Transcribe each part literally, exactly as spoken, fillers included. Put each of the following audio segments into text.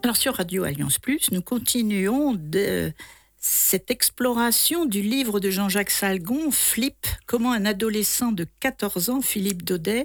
Alors sur Radio Alliance Plus, nous continuons de cette exploration du livre de Jean-Jacques Salgon, Flip, comment un adolescent de quatorze ans, Philippe Daudet,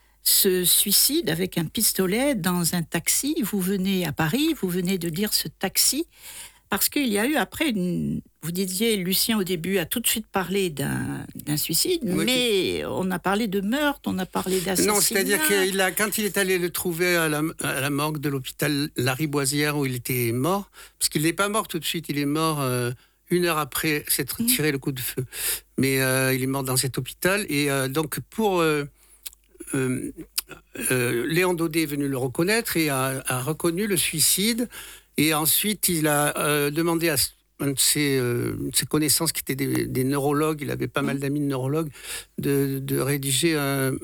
se suicide avec un pistolet dans un taxi. Vous venez à Paris, vous venez de dire ce taxi, parce qu'il y a eu après, une, vous disiez, Lucien au début a tout de suite parlé d'un, d'un suicide, oui, mais on a parlé de meurtre, on a parlé d'assassinat. Non, c'est-à-dire qu'il a, quand il est allé le trouver à la, à la morgue de l'hôpital Lariboisière où il était mort, parce qu'il n'est pas mort tout de suite, il est mort euh, une heure après s'être tiré mmh. le coup de feu. Mais euh, il est mort dans cet hôpital, et euh, donc pour... Euh, euh, euh, Léon Daudet est venu le reconnaître et a, a reconnu le suicide. Et ensuite, il a euh, demandé à un de ses, euh, ses connaissances, qui étaient des, des neurologues, il avait pas mal d'amis de neurologues, de, de rédiger un,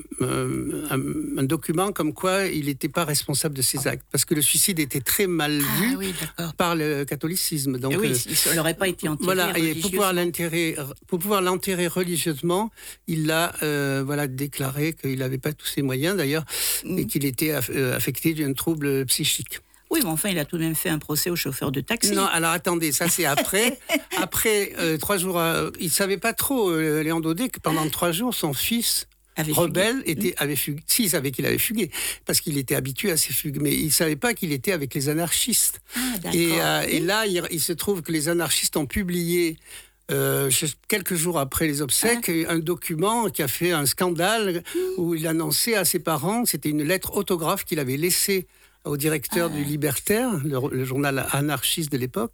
un, un document comme quoi il n'était pas responsable de ses actes. Parce que le suicide était très mal vu ah, oui, par le catholicisme. Donc, oui, euh, il n'aurait pas été enterré voilà, religieusement. Et pour pouvoir l'enterrer, pour pouvoir l'enterrer religieusement, il a euh, voilà, déclaré qu'il n'avait pas tous ses moyens, d'ailleurs, mmh. et qu'il était affecté d'un trouble psychique. Oui, mais enfin, il a tout de même fait un procès au chauffeur de taxi. Non, alors attendez, ça c'est après. après, euh, trois jours, euh, il ne savait pas trop, euh, Léon Daudet, que pendant trois jours, son fils avait rebelle fugué. Était, avait fugué. Si, il savait qu'il avait fugué, parce qu'il était habitué à ces fugues, mais il ne savait pas qu'il était avec les anarchistes. Ah, d'accord. Et, euh, oui. et là, il, il se trouve que les anarchistes ont publié... Euh, quelques jours après les obsèques, ah. un document qui a fait un scandale mmh. où il annonçait à ses parents, c'était une lettre autographe qu'il avait laissée au directeur ah. du Libertaire, le, le journal anarchiste de l'époque,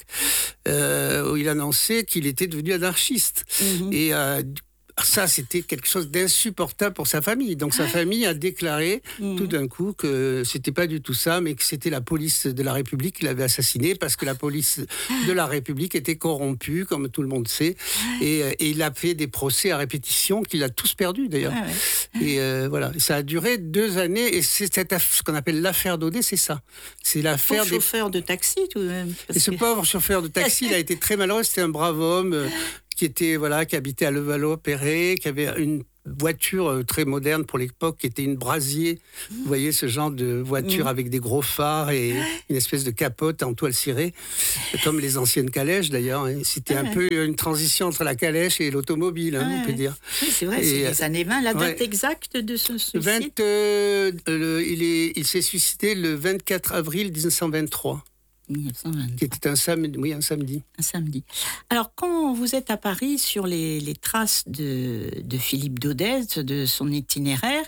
euh, où il annonçait qu'il était devenu anarchiste. Mmh. Et euh, ça, c'était quelque chose d'insupportable pour sa famille. Donc sa famille a déclaré mmh. tout d'un coup que c'était pas du tout ça, mais que c'était la police de la République qui l'avait assassiné, parce que la police de la République était corrompue, comme tout le monde sait. Et, et il a fait des procès à répétition qu'il a tous perdus, d'ailleurs. Ah ouais. Et euh, voilà, ça a duré deux années. Et c'est cette, ce qu'on appelle l'affaire Daudet, c'est ça. C'est l'affaire des chauffeurs de taxi, tout de même. Et ce que... pauvre chauffeur de taxi, il a été très malheureux. C'était un brave homme. Euh, qui était voilà, qui habitait à Levallois-Perret, qui avait une voiture très moderne pour l'époque, qui était une Brasier. Mmh. Vous voyez ce genre de voiture mmh. avec des gros phares et une espèce de capote en toile cirée, comme les anciennes calèches d'ailleurs. C'était ah, un ouais. peu une transition entre la calèche et l'automobile, hein, ah, on peut dire. Oui, c'est vrai, et, c'est les années vingt. La date ouais. exacte de ce suicide vingt, euh, le, il, est, il s'est suicidé le vingt-quatre avril dix-neuf cent vingt-trois. dix-neuf cent vingt-trois. Qui était un samedi, oui, un samedi. Un samedi. Alors, quand vous êtes à Paris sur les, les traces de, de Philippe Daudet, de son itinéraire,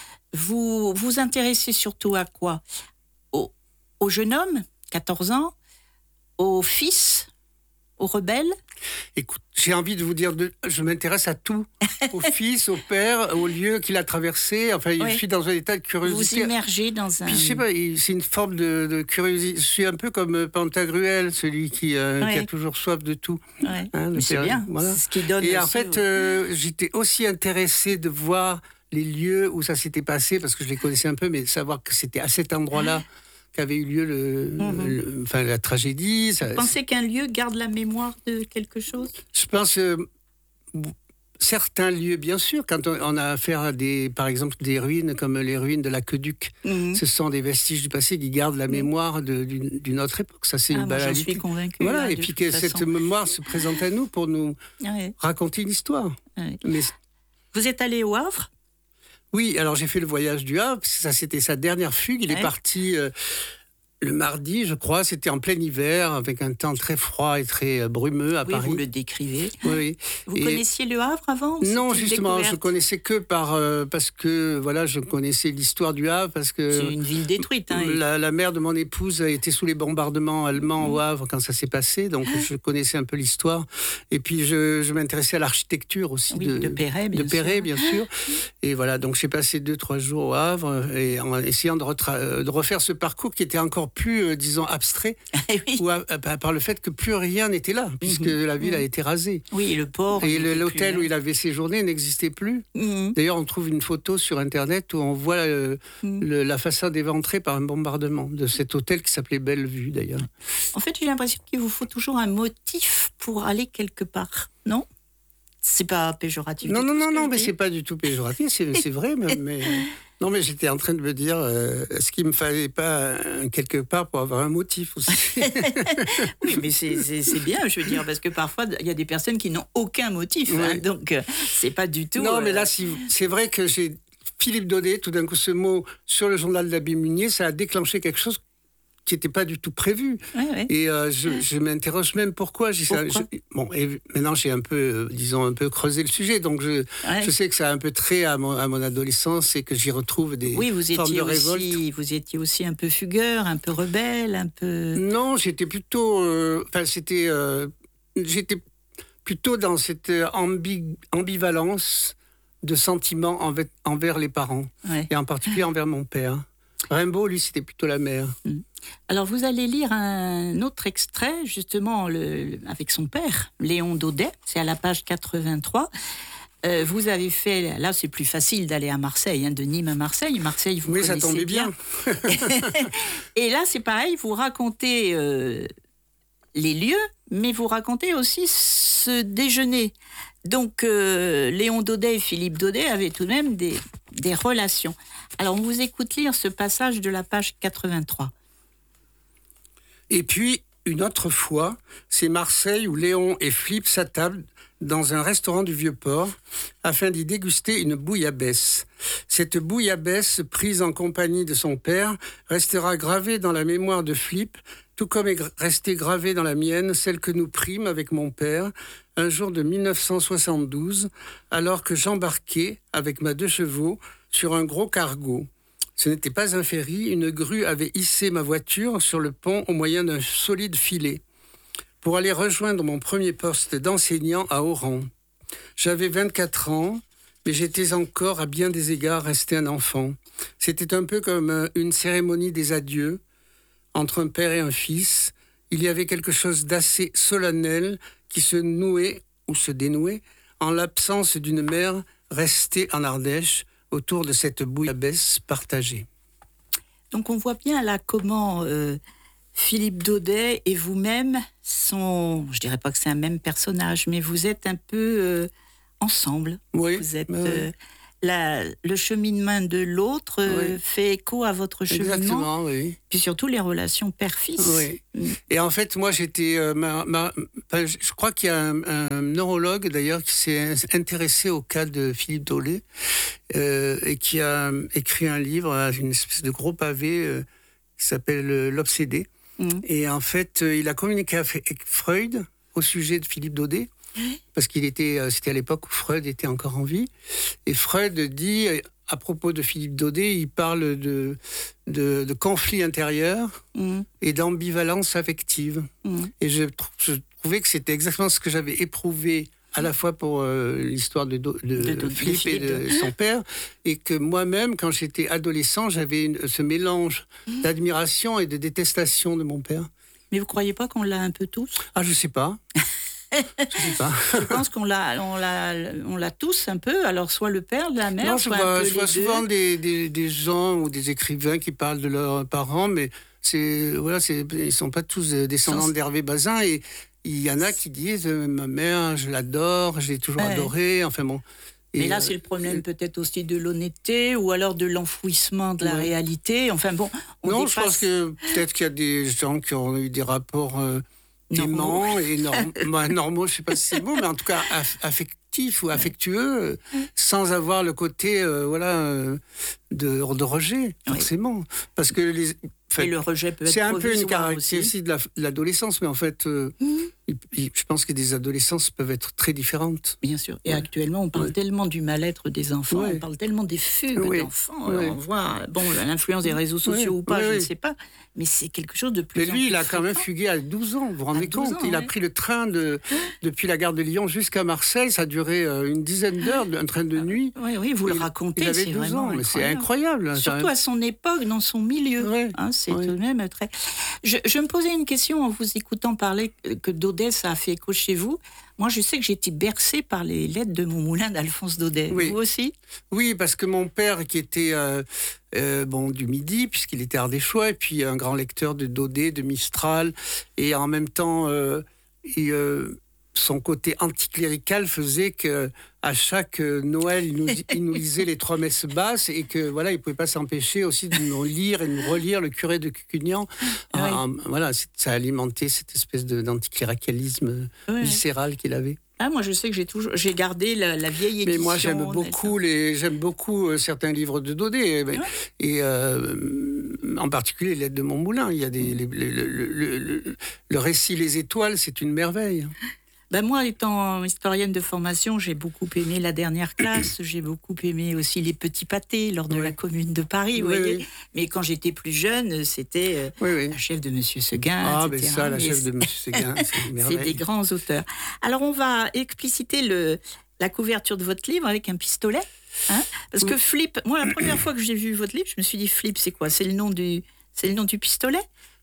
vous vous intéressez surtout à quoi ? Au, au jeune homme, quatorze ans, au fils, au rebelle ? Écoute, j'ai envie de vous dire, de, je m'intéresse à tout, au fils, au père, au lieu qu'il a traversé. Enfin, oui. je suis dans un état de curiosité. Vous vous immergez dans un... Puis, je sais pas, c'est une forme de, de curiosité. Je suis un peu comme Pantagruel, celui qui, euh, oui. qui a toujours soif de tout. Oui. Hein, Mais c'est père, bien, voilà. C'est ce qui donne. Et en aussi, fait, euh, j'étais aussi intéressé de voir les lieux où ça s'était passé, parce que je les connaissais un peu, mais savoir que c'était à cet endroit-là qu'avait eu lieu le, mm-hmm. le, enfin, la tragédie. Ça, Vous pensez c'est... qu'un lieu garde la mémoire de quelque chose ? Je pense euh, certains lieux, bien sûr. Quand on, on a affaire à des, par exemple, des ruines comme les ruines de l'Aqueduc, mm-hmm. ce sont des vestiges du passé qui gardent la mémoire de, d'une, d'une autre époque. Ça, c'est ah, une moi, banalité. J'en suis convaincue. Voilà, là, et puis que façon. Cette mémoire se présente à nous pour nous ah, ouais. raconter une histoire. Ah, ouais. Mais... Vous êtes allé au Havre ? Oui, alors j'ai fait le voyage du Havre, ça c'était sa dernière fugue, il ouais. est parti euh, le mardi, je crois, c'était en plein hiver, avec un temps très froid et très euh, brumeux à oui, Paris. Vous le décrivez. Oui. Vous et connaissiez le Havre avant ou non, justement, je connaissais que par, euh, parce que, voilà, je connaissais l'histoire du Havre, parce que... C'est une ville détruite. Hein, la, la mère de mon épouse a été sous les bombardements allemands mmh. au Havre quand ça s'est passé, donc je connaissais un peu l'histoire. Et puis, je, je m'intéressais à l'architecture aussi. Oui, de, de Perret, bien de Perret, sûr. bien sûr. Et voilà, donc j'ai passé deux, trois jours au Havre, et en essayant de, retra- de refaire ce parcours qui était encore plus, euh, disons, abstrait, oui. ou à, à, par le fait que plus rien n'était là, puisque mmh. la ville mmh. a été rasée. Oui, et le port. Et le, l'hôtel où il avait séjourné n'existait plus. Mmh. D'ailleurs, on trouve une photo sur Internet où on voit euh, mmh. le, la façade éventrée par un bombardement de cet hôtel qui s'appelait Bellevue, d'ailleurs. En fait, j'ai l'impression qu'il vous faut toujours un motif pour aller quelque part, non ? C'est pas péjoratif. Non, du non, tout non, non, mais dis. c'est pas du tout péjoratif, c'est, c'est vrai, mais... mais... Non, mais j'étais en train de me dire, euh, est-ce qu'il me fallait pas euh, quelque part pour avoir un motif aussi? Oui, mais c'est, c'est, c'est bien, je veux dire, parce que parfois, il y a des personnes qui n'ont aucun motif. Oui. Hein, donc, euh, c'est pas du tout... Non, mais euh, là, si- c'est vrai que j'ai Philippe Daudet, tout d'un coup, ce mot sur le journal de l'Abbé Munier, ça a déclenché quelque chose qui n'était pas du tout prévu. ouais, ouais. Et euh, je, je m'interroge même pourquoi. J'ai ça- Pourquoi je- bon, et maintenant j'ai un peu, euh, disons, un peu creusé le sujet, donc je, Ouais. je sais que ça a un peu trait à mon, à mon adolescence et que j'y retrouve des Oui, vous formes étiez, de révolte. aussi, vous étiez aussi un peu fugueur, un peu rebelle, un peu... Non, j'étais plutôt, euh, enfin c'était, euh, j'étais plutôt dans cette euh, ambi- ambivalence de sentiments envers, envers les parents, Ouais. et en particulier envers mon père. Rimbaud, lui, c'était plutôt la mère. Alors, vous allez lire un autre extrait, justement, le, le- avec son père, Léon Daudet, c'est à la page quatre-vingt-trois. Euh, vous avez fait, là c'est plus facile d'aller à Marseille, hein, de Nîmes à Marseille. Marseille, vous Oui, ça connaissez tombait bien. Et là c'est pareil, vous racontez euh, les lieux, mais vous racontez aussi ce déjeuner. Donc euh, Léon Daudet et Philippe Daudet avaient tout de même des, des relations. Alors on vous écoute lire ce passage de la page quatre-vingt-trois. Et puis, une autre fois, c'est Marseille où Léon et Philippe s'attablent dans un restaurant du Vieux-Port afin d'y déguster une bouillabaisse. Cette bouillabaisse, prise en compagnie de son père, restera gravée dans la mémoire de Philippe, tout comme est restée gravée dans la mienne celle que nous prîmes avec mon père un jour de mille neuf cent soixante-douze, alors que j'embarquais avec ma deux chevaux sur un gros cargo. Ce n'était pas un ferry, une grue avait hissé ma voiture sur le pont au moyen d'un solide filet pour aller rejoindre mon premier poste d'enseignant à Oran. J'avais vingt-quatre ans, mais j'étais encore à bien des égards resté un enfant. C'était un peu comme une cérémonie des adieux entre un père et un fils. Il y avait quelque chose d'assez solennel qui se nouait ou se dénouait en l'absence d'une mère restée en Ardèche autour de cette bouillabaisse partagée. Donc on voit bien là comment euh, Philippe Daudet et vous-même sont, je dirais pas que c'est un même personnage, mais vous êtes un peu euh, ensemble. Oui, Vous êtes bah oui. euh, la, le cheminement de l'autre euh, Oui. fait écho à votre cheminement, Exactement, oui. puis surtout les relations père-fils. Oui. Mm. Et en fait, moi, j'étais... euh, ma- ma- enfin, je je crois qu'il y a un, un neurologue, d'ailleurs, qui s'est intéressé au cas de Philippe Daudet euh, et qui a écrit un livre, une espèce de gros pavé euh, qui s'appelle euh, L'Obsédé. Mm. Et en fait, euh, il a communiqué avec Freud au sujet de Philippe Daudet, parce qu'il était, euh, c'était à l'époque où Freud était encore en vie. Et Freud dit, euh, à propos de Philippe Daudet, il parle de, de, de conflits intérieurs Mm. et d'ambivalence affective. Mm. Et je, tr- je trouvais que c'était exactement ce que j'avais éprouvé à la fois pour euh, l'histoire de, Do- de, De- de- de Philippe, Philippe et de Daudet. son père, et que moi-même, quand j'étais adolescent, j'avais une- ce mélange d'admiration et de détestation de mon père. Mais vous croyez pas qu'on l'a un peu tous? Ah, je sais pas. Je sais pas. Je pense qu'on l'a, on l'a, on l'a tous un peu. Alors soit le père, la mère, Non, je soit un vois, peu je vois les souvent deux. des, des, des gens ou des écrivains qui parlent de leurs parents, mais c'est, voilà, c'est, ils ne sont pas tous euh, descendants Sans- d'Hervé Bazin. Et il y en a qui disent euh, ma mère, je l'adore, je l'ai toujours Ouais. adorée. Enfin bon. Mais Et, là, euh, c'est le problème peut-être aussi de l'honnêteté ou alors de l'enfouissement de la Ouais. réalité. Enfin bon, on non, je dépasse... pense que peut-être qu'il y a des gens qui ont eu des rapports euh, Normaux. aimants et norm- bah, normaux, je ne sais pas si c'est bon, mais en tout cas aff- affectifs ou affectueux, euh, sans avoir le côté euh, voilà, euh, de, de rejet, Oui. forcément. Parce que les, enfin, Et le rejet peut être c'est un peu une provisoire caractéristique aussi. de la- de l'adolescence, mais en fait, euh, Mhm. il- il- je pense que des adolescences peuvent être très différentes. Bien sûr. Et Ouais. actuellement, on parle Ouais. tellement du mal-être des enfants, Ouais. on parle tellement des fugues Oui. d'enfants. Ouais. On voit, bon, l'influence des réseaux sociaux Ouais. ou pas, Ouais, je ouais. ne sais pas, mais c'est quelque chose de plus Mais en lui, plus il a quand même fréquent. fugué à douze ans, vous vous rendez douze compte? ans, Il a ouais. pris le train de, depuis la gare de Lyon jusqu'à Marseille, ça a duré euh, une dizaine d'heures, un train de nuit. Oui, oui, vous le Il- racontez, Il avait c'est douze vraiment ans, mais c'est incroyable. incroyable. Surtout à son époque, dans son milieu. Ouais, Hein, c'est ouais. tout de même très... Je, je me posais une question en vous écoutant parler que Daudet, ça a fait écho chez vous. Moi, je sais que j'ai été bercée par les lettres de mon moulin d'Alphonse Daudet. Oui. Vous aussi? Oui, parce que mon père, qui était euh, euh, bon, du Midi, puisqu'il était ardéchois, et puis un grand lecteur de Daudet, de Mistral, et en même temps, euh, il, euh, son côté anticlérical faisait que à chaque Noël, il nous, il nous lisait les trois messes basses et que voilà, il pouvait pas s'empêcher aussi de nous lire et de nous relire le curé de Cucugnan. Oui. Ah, voilà, ça alimentait cette espèce de, d'anticléricalisme Oui. viscéral qu'il avait. Ah, moi, je sais que j'ai toujours, j'ai gardé la, la vieille édition. Mais moi, j'aime beaucoup les, j'aime beaucoup euh, certains livres de Daudet, ouais. et euh, en particulier les Lettres de Montmoulin. Il y a des, les, le, le, le, le, le récit Les Étoiles, c'est une merveille. Ben moi, étant historienne de formation, j'ai beaucoup aimé La Dernière Classe, j'ai beaucoup aimé aussi Les Petits Pâtés lors de oui. la Commune de Paris, vous oui, voyez. Oui. Mais quand j'étais plus jeune, c'était euh, oui, oui. La Chef de Monsieur Seguin, ah, et cetera. Ah, ben ça, La Chef de Monsieur Seguin, c'est, c'est des grands auteurs. Alors, on va expliciter le, la couverture de votre livre avec un pistolet. Hein, parce oui. que Flip, moi, la première fois que j'ai vu votre livre, je me suis dit, Flip, c'est quoi ? C'est le nom du, c'est le nom du pistolet ?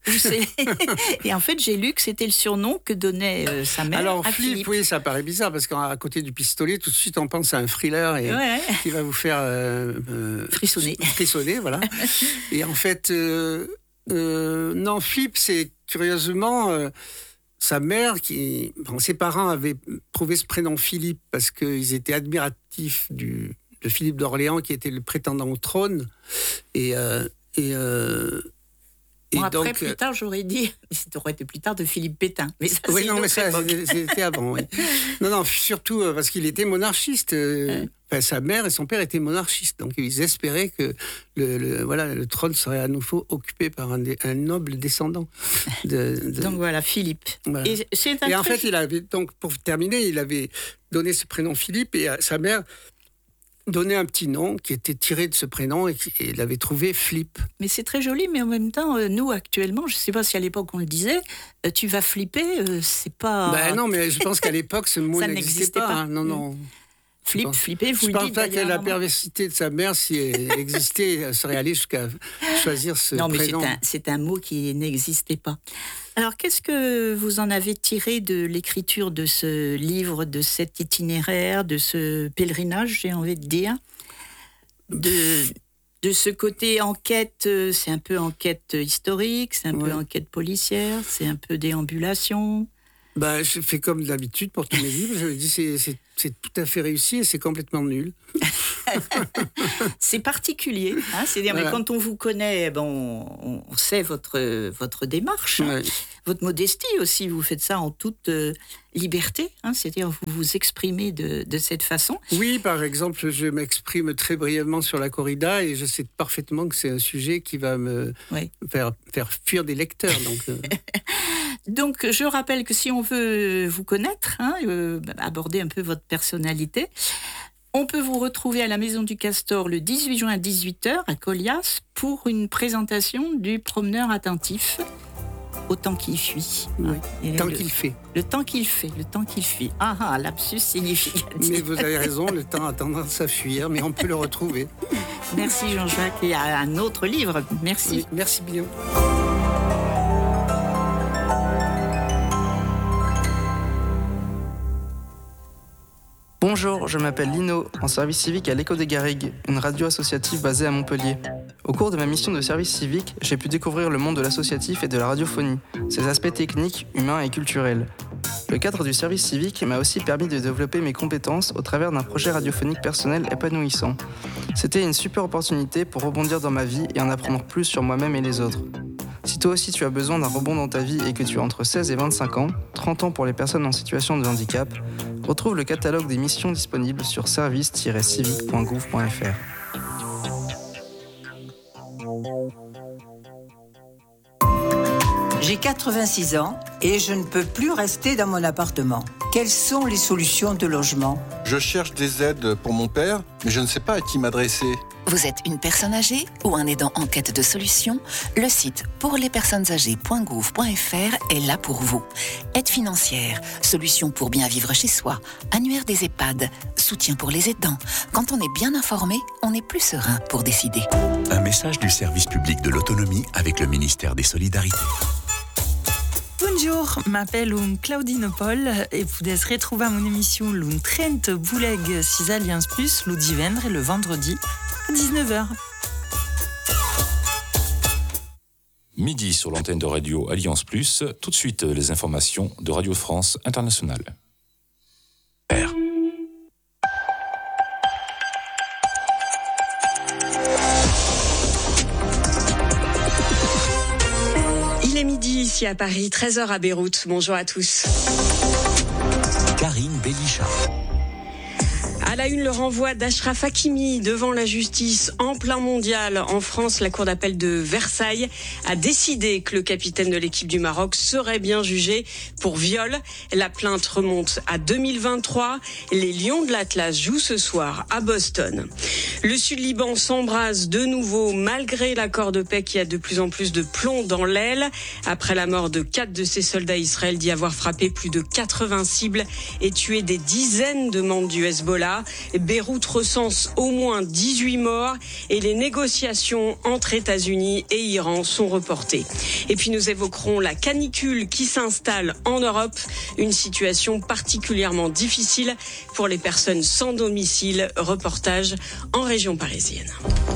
Et en fait, j'ai lu que c'était le surnom que donnait euh, sa mère. Alors, à Flip, Philippe. Oui, ça paraît bizarre parce qu'à côté du pistolet, tout de suite, on pense à un thriller et, ouais. qui va vous faire euh, euh, frissonner. Frissonner, voilà. Et en fait, euh, euh, non, Flip, c'est curieusement euh, sa mère qui, bon, ses parents avaient trouvé ce prénom Philippe parce qu'ils étaient admiratifs du, de Philippe d'Orléans qui était le prétendant au trône et euh, et euh, Bon, et après, donc, plus tard, j'aurais dit, ça aurait été plus tard, de Philippe Pétain. Mais ça, oui, c'est non, mais ça, époque. C'était avant. Oui. Non, non, surtout parce qu'il était monarchiste. Euh, enfin, sa mère et son père étaient monarchistes. Donc, ils espéraient que le, le, voilà, le trône serait à nouveau occupé par un, un noble descendant. De, de... Donc, voilà, Philippe. Voilà. Et, c'est un et en très... fait, il avait, donc, pour terminer, il avait donné ce prénom Philippe et sa mère donné un petit nom qui était tiré de ce prénom et il avait trouvé Flip. Mais c'est très joli, mais en même temps, euh, nous actuellement, je ne sais pas si à l'époque on le disait, euh, tu vas flipper, euh, c'est pas... Ben non, mais je pense qu'à l'époque, ce mot n'existait, n'existait pas. pas. Hein. Non, non. Flip, pense, flipper, vous je le pense dites. pas que la perversité de sa mère, si elle existait, elle serait allée jusqu'à choisir ce non, prénom. Non, mais c'est un, c'est un mot qui n'existait pas. Alors, qu'est-ce que vous en avez tiré de l'écriture de ce livre, de cet itinéraire, de ce pèlerinage, j'ai envie de dire, de, de ce côté enquête, c'est un peu enquête historique, c'est un ouais. peu enquête policière, c'est un peu déambulation. Bah, je fais comme d'habitude pour tous mes livres. Je dis c'est, c'est, c'est tout à fait réussi et c'est complètement nul. C'est particulier. Hein, c'est-à-dire, voilà. Mais quand on vous connaît, bon, on sait votre, votre démarche, ouais. hein, votre modestie aussi. Vous faites ça en toute euh, liberté. Hein, c'est-à-dire, vous vous exprimez de, de cette façon. Oui, par exemple, je m'exprime très brièvement sur la corrida et je sais parfaitement que c'est un sujet qui va me ouais. faire, faire fuir des lecteurs. Donc, euh... Donc, je rappelle que si on veut vous connaître, hein, euh, aborder un peu votre personnalité, on peut vous retrouver à la Maison du Castor le dix-huit juin à dix-huit heures à Colias pour une présentation du Promeneur attentif au temps qu'il fuit. Oui, hein, temps le, qu'il fait. Le temps qu'il fait, le temps qu'il fuit. Ah ah, lapsus significatif. Mais vous avez raison, le temps a tendance à fuir, mais on peut le retrouver. Merci Jean-Jacques. Et à un autre livre. Merci. Oui, merci bien. Bonjour, je m'appelle Lino, en service civique à l'Écho des Garrigues, une radio associative basée à Montpellier. Au cours de ma mission de service civique, j'ai pu découvrir le monde de l'associatif et de la radiophonie, ses aspects techniques, humains et culturels. Le cadre du service civique m'a aussi permis de développer mes compétences au travers d'un projet radiophonique personnel épanouissant. C'était une super opportunité pour rebondir dans ma vie et en apprendre plus sur moi-même et les autres. Si toi aussi tu as besoin d'un rebond dans ta vie et que tu as entre seize et vingt-cinq ans, trente ans pour les personnes en situation de handicap, retrouve le catalogue des missions disponibles sur service tiret civique point gouv point f r. J'ai quatre-vingt-six ans et je ne peux plus rester dans mon appartement. Quelles sont les solutions de logement ? Je cherche des aides pour mon père, mais je ne sais pas à qui m'adresser. Vous êtes une personne âgée ou un aidant en quête de solutions ? Le site pour les personnes âgées point gouv point f r est là pour vous. Aide financière, solutions pour bien vivre chez soi, annuaire des EHPAD, soutien pour les aidants. Quand on est bien informé, on est plus serein pour décider. Un message du service public de l'autonomie avec le ministère des Solidarités. Bonjour, m'appelle un Claudine Paul et vous pouvez retrouver mon émission l'un trente bouleg six Alliance Plus le divendres et le vendredi à dix-neuf heures. Midi sur l'antenne de radio Alliance Plus, tout de suite les informations de Radio France Internationale. R. Il est midi ici à Paris, treize heures à Beyrouth. Bonjour à tous. Karine Bélicha. À la une, le renvoi d'Achraf Hakimi devant la justice en plein mondial. En France, la cour d'appel de Versailles a décidé que le capitaine de l'équipe du Maroc serait bien jugé pour viol. La plainte remonte à deux mille vingt-trois. Les Lions de l'Atlas jouent ce soir à Boston. Le Sud-Liban s'embrase de nouveau malgré l'accord de paix qui a de plus en plus de plomb dans l'aile. Après la mort de quatre de ses soldats, Israël dit avoir frappé plus de quatre-vingts cibles et tué des dizaines de membres du Hezbollah. Beyrouth recense au moins dix-huit morts et les négociations entre États-Unis et Iran sont reportées. Et puis nous évoquerons la canicule qui s'installe en Europe, une situation particulièrement difficile pour les personnes sans domicile. Reportage en région parisienne.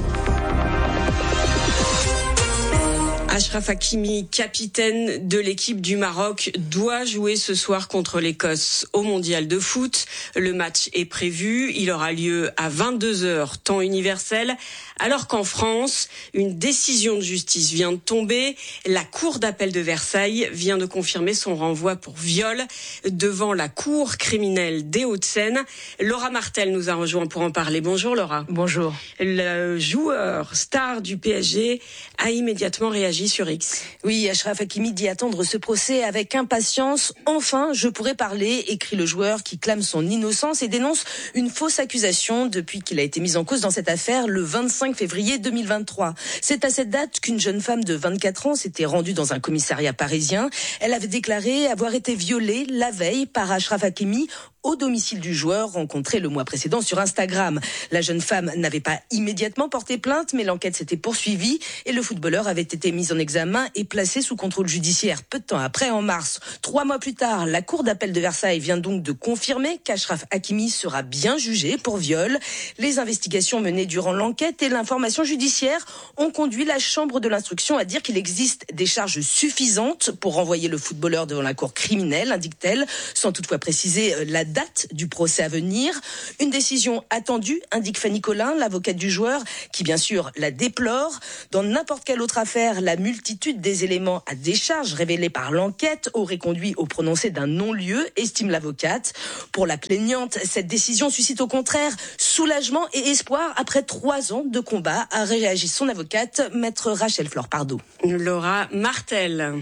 Achraf Hakimi, capitaine de l'équipe du Maroc, doit jouer ce soir contre l'Écosse au mondial de foot. Le match est prévu, il aura lieu à vingt-deux heures, temps universel. Alors qu'en France, une décision de justice vient de tomber. La cour d'appel de Versailles vient de confirmer son renvoi pour viol devant la cour criminelle des Hauts-de-Seine. Laura Martel nous a rejoint pour en parler. Bonjour Laura. Bonjour. Le joueur star du P S G a immédiatement réagi sur X. Oui, Achraf Hakimi dit attendre ce procès avec impatience. Enfin, je pourrais parler, écrit le joueur qui clame son innocence et dénonce une fausse accusation depuis qu'il a été mis en cause dans cette affaire le vingt-cinq février deux mille vingt-trois. C'est à cette date qu'une jeune femme de vingt-quatre ans s'était rendue dans un commissariat parisien. Elle avait déclaré avoir été violée la veille par Achraf Hakimi au domicile du joueur rencontré le mois précédent sur Instagram. La jeune femme n'avait pas immédiatement porté plainte, mais l'enquête s'était poursuivie et le footballeur avait été mis en examen et placé sous contrôle judiciaire peu de temps après, en mars. Trois mois plus tard, la cour d'appel de Versailles vient donc de confirmer qu'Achraf Hakimi sera bien jugé pour viol. Les investigations menées durant l'enquête et l'information judiciaire ont conduit la chambre de l'instruction à dire qu'il existe des charges suffisantes pour renvoyer le footballeur devant la cour criminelle, indique-t-elle, sans toutefois préciser la date du procès à venir. Une décision attendue, indique Fanny Collin, l'avocate du joueur, qui bien sûr la déplore. Dans n'importe quelle autre affaire, la multitude des éléments à décharge révélés par l'enquête aurait conduit au prononcé d'un non-lieu, estime l'avocate. Pour la plaignante, cette décision suscite au contraire soulagement et espoir après trois ans de combat, a réagi son avocate, maître Rachel Flore Pardo. Laura Martel.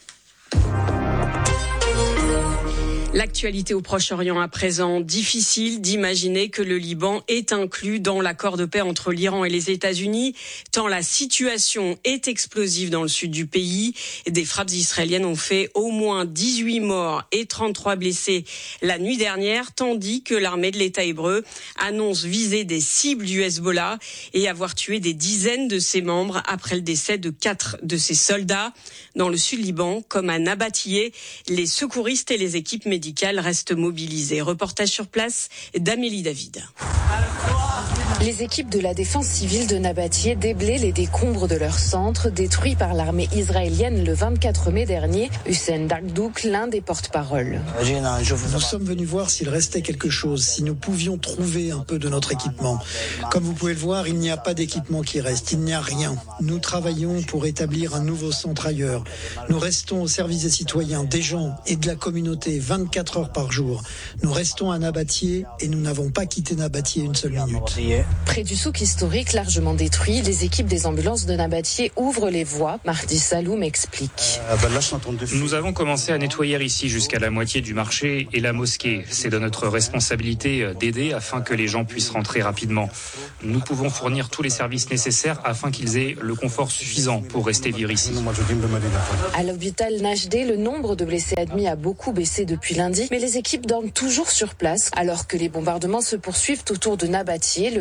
L'actualité au Proche-Orient à présent, difficile d'imaginer que le Liban est inclus dans l'accord de paix entre l'Iran et les États-Unis, tant la situation est explosive dans le sud du pays. Des frappes israéliennes ont fait au moins dix-huit morts et trente-trois blessés la nuit dernière, tandis que l'armée de l'État hébreu annonce viser des cibles du Hezbollah et avoir tué des dizaines de ses membres après le décès de quatre de ses soldats. Dans le sud Liban, comme à Nabatiyeh, les secouristes et les équipes médicales restent mobilisées. Reportage sur place d'Amélie David. Les équipes de la défense civile de Nabatiyeh déblaient les décombres de leur centre, détruit par l'armée israélienne le vingt-quatre mai dernier. Hussein Dakdouk, l'un des porte-parole. Nous sommes venus voir s'il restait quelque chose, si nous pouvions trouver un peu de notre équipement. Comme vous pouvez le voir, il n'y a pas d'équipement qui reste, il n'y a rien. Nous travaillons pour établir un nouveau centre ailleurs. Nous restons au service des citoyens, des gens et de la communauté vingt-quatre heures par jour. Nous restons à Nabatiyeh et nous n'avons pas quitté Nabatiyeh une seule minute. Près du souk historique largement détruit, les équipes des ambulances de Nabatiyeh ouvrent les voies. Mahdi Saloum explique. Nous avons commencé à nettoyer ici jusqu'à la moitié du marché et la mosquée. C'est de notre responsabilité d'aider afin que les gens puissent rentrer rapidement. Nous pouvons fournir tous les services nécessaires afin qu'ils aient le confort suffisant pour rester vivre ici. À l'hôpital Najdeh, le nombre de blessés admis a beaucoup baissé depuis lundi, mais les équipes dorment toujours sur place alors que les bombardements se poursuivent autour de Nabatiyeh, le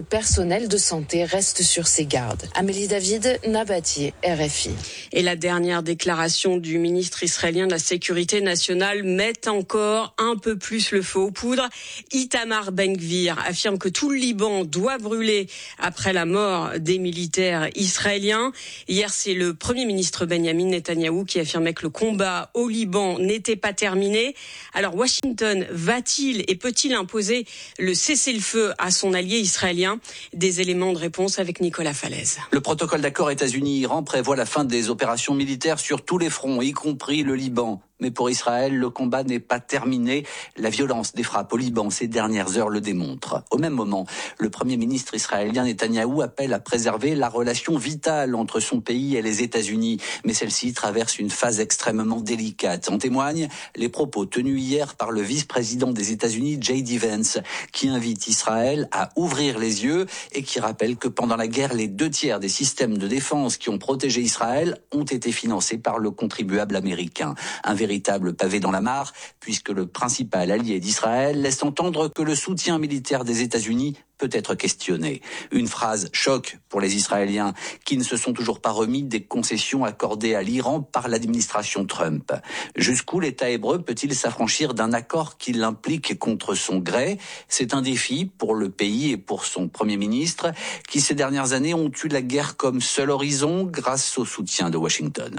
personnel de santé reste sur ses gardes. Amélie David, Nabatieh, R F I. Et la dernière déclaration du ministre israélien de la Sécurité nationale met encore un peu plus le feu aux poudres. Itamar Ben-Gvir affirme que tout le Liban doit brûler après la mort des militaires israéliens. Hier, c'est le Premier ministre Benyamin Netanyahou qui affirmait que le combat au Liban n'était pas terminé. Alors Washington va-t-il et peut-il imposer le cessez-le-feu à son allié israélien? Des éléments de réponse avec Nicolas Falaise. Le protocole d'accord États-Unis-Iran prévoit la fin des opérations militaires sur tous les fronts, y compris le Liban. Mais pour Israël, le combat n'est pas terminé. La violence des frappes au Liban ces dernières heures le démontre. Au même moment, le Premier ministre israélien Netanyahou appelle à préserver la relation vitale entre son pays et les États-Unis. Mais celle-ci traverse une phase extrêmement délicate. En témoignent les propos tenus hier par le vice-président des États-Unis, J D Vance, qui invite Israël à ouvrir les yeux et qui rappelle que pendant la guerre, les deux tiers des systèmes de défense qui ont protégé Israël ont été financés par le contribuable américain. Un véritable pavé dans la mare, puisque le principal allié d'Israël laisse entendre que le soutien militaire des États-Unis peut être questionné. Une phrase choc pour les Israéliens qui ne se sont toujours pas remis des concessions accordées à l'Iran par l'administration Trump. Jusqu'où l'État hébreu peut-il s'affranchir d'un accord qui l'implique contre son gré? C'est un défi pour le pays et pour son Premier ministre qui ces dernières années ont eu la guerre comme seul horizon grâce au soutien de Washington.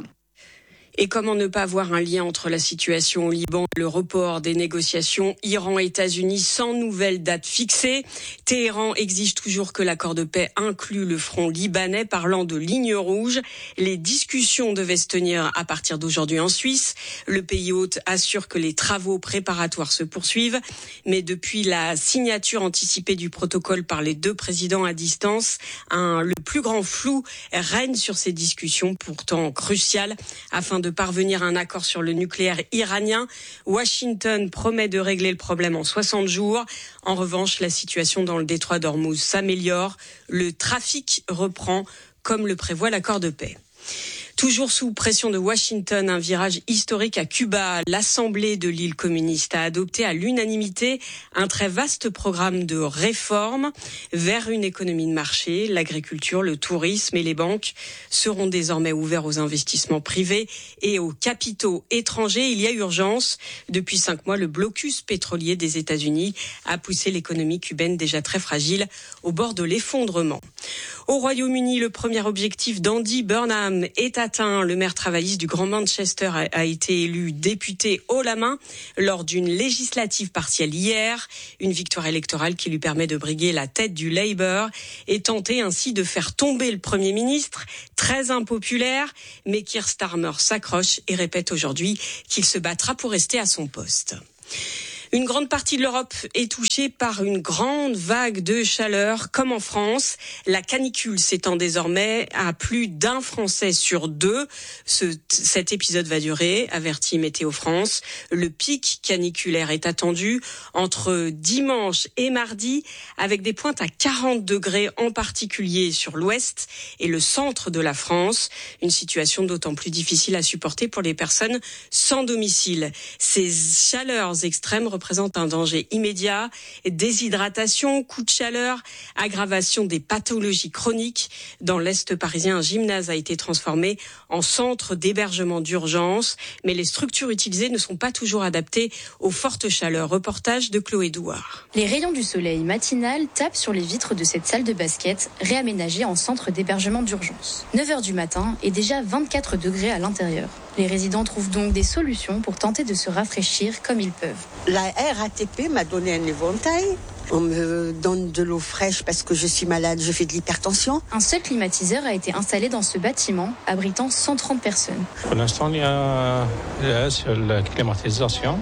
Et comment ne pas voir un lien entre la situation au Liban et le report des négociations Iran-États-Unis sans nouvelle date fixée? Téhéran exige toujours que l'accord de paix inclue le front libanais, parlant de ligne rouge. Les discussions devaient se tenir à partir d'aujourd'hui en Suisse. Le pays hôte assure que les travaux préparatoires se poursuivent. Mais depuis la signature anticipée du protocole par les deux présidents à distance, un, le plus grand flou règne sur ces discussions pourtant cruciales afin de de parvenir à un accord sur le nucléaire iranien. Washington promet de régler le problème en soixante jours. En revanche, la situation dans le détroit d'Ormuz s'améliore. Le trafic reprend comme le prévoit l'accord de paix. Toujours sous pression de Washington, un virage historique à Cuba. L'Assemblée de l'île communiste a adopté à l'unanimité un très vaste programme de réformes vers une économie de marché. L'agriculture, le tourisme et les banques seront désormais ouverts aux investissements privés et aux capitaux étrangers. Il y a urgence. Depuis cinq mois, le blocus pétrolier des États-Unis a poussé l'économie cubaine déjà très fragile au bord de l'effondrement. Au Royaume-Uni, le premier objectif d'Andy Burnham est atteint. Le maire travailliste du Grand Manchester a, a été élu député haut la main lors d'une législative partielle hier. Une victoire électorale qui lui permet de briguer la tête du Labour et tenter ainsi de faire tomber le Premier ministre, très impopulaire. Mais Keir Starmer s'accroche et répète aujourd'hui qu'il se battra pour rester à son poste. Une grande partie de l'Europe est touchée par une grande vague de chaleur, comme en France. La canicule s'étend désormais à plus d'un Français sur deux. Ce, cet épisode va durer, avertit Météo France. Le pic caniculaire est attendu entre dimanche et mardi, avec des pointes à quarante degrés, en particulier sur l'ouest et le centre de la France. Une situation d'autant plus difficile à supporter pour les personnes sans domicile. Ces chaleurs extrêmes représente un danger immédiat, déshydratation, coups de chaleur, aggravation des pathologies chroniques. Dans l'Est parisien, un gymnase a été transformé en centre d'hébergement d'urgence, mais les structures utilisées ne sont pas toujours adaptées aux fortes chaleurs. Reportage de Chloé Douard. Les rayons du soleil matinal tapent sur les vitres de cette salle de basket réaménagée en centre d'hébergement d'urgence. neuf heures du matin et déjà vingt-quatre degrés à l'intérieur. Les résidents trouvent donc des solutions pour tenter de se rafraîchir comme ils peuvent. La R A T P m'a donné un éventail. On me donne de l'eau fraîche parce que je suis malade, je fais de l'hypertension. Un seul climatiseur a été installé dans ce bâtiment, abritant cent trente personnes. Pour l'instant, il y a un seul climatisation,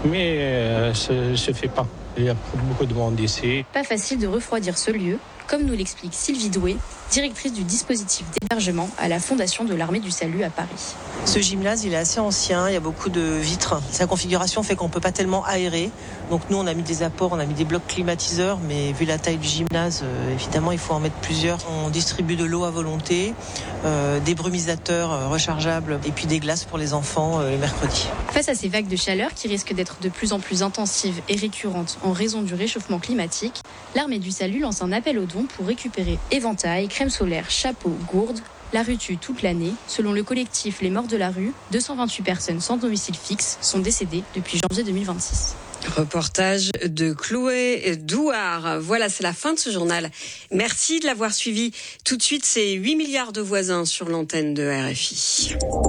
mais ça ne se fait pas. Il y a beaucoup de monde ici. Pas facile de refroidir ce lieu, comme nous l'explique Sylvie Doué, directrice du dispositif d'hébergement à la Fondation de l'Armée du Salut à Paris. Ce gymnase, il est assez ancien, il y a beaucoup de vitres. Sa configuration fait qu'on ne peut pas tellement aérer. Donc nous, on a mis des apports, on a mis des blocs climatiseurs, mais vu la taille du gymnase, euh, évidemment, il faut en mettre plusieurs. On distribue de l'eau à volonté, euh, des brumisateurs euh, rechargeables et puis des glaces pour les enfants euh, les mercredis. Face à ces vagues de chaleur qui risquent d'être de plus en plus intensives et récurrentes en raison du réchauffement climatique, l'Armée du Salut lance un appel aux dons pour récupérer éventails, crème solaire, chapeaux, gourdes. La rue tue toute l'année. Selon le collectif Les Morts de la rue, deux cent vingt-huit personnes sans domicile fixe sont décédées depuis janvier deux mille vingt-six. Reportage de Chloé Douard. Voilà, c'est la fin de ce journal. Merci de l'avoir suivi. Tout de suite, c'est huit milliards de voisins sur l'antenne de R F I.